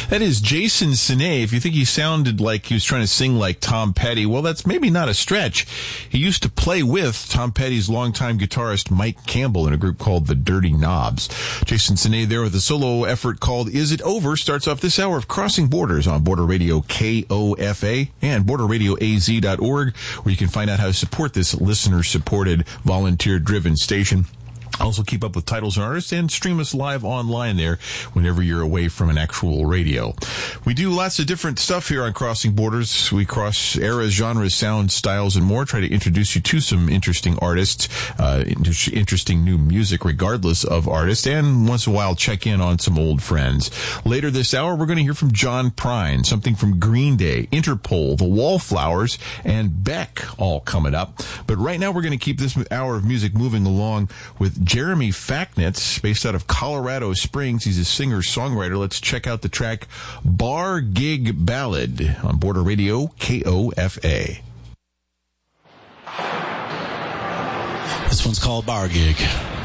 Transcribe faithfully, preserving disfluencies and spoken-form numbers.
That is Jason Siné. If you think he sounded like he was trying to sing like Tom Petty, well, that's maybe not a stretch. He used to play with Tom Petty's longtime guitarist Mike Campbell in a group called the Dirty Knobs. Jason Siné there with a solo effort called Is It Over starts off this hour of Crossing Borders on Border Radio K O F A and border radio a z dot org, where you can find out how to support this listener-supported, volunteer-driven station. Also keep up with titles and artists and stream us live online there whenever you're away from an actual radio. We do lots of different stuff here on Crossing Borders. We cross eras, genres, sounds, styles, and more. Try to introduce you to some interesting artists, uh, interesting new music regardless of artist, and once in a while check in on some old friends. Later this hour, we're going to hear from John Prine, something from Green Day, Interpol, The Wallflowers, and Beck all coming up. But right now, we're going to keep this hour of music moving along with Jeremy Facknitz, based out of Colorado Springs. He's a singer-songwriter. Let's check out the track Bar Gig Ballad on Border Radio K O F A. This one's called Bar Gig.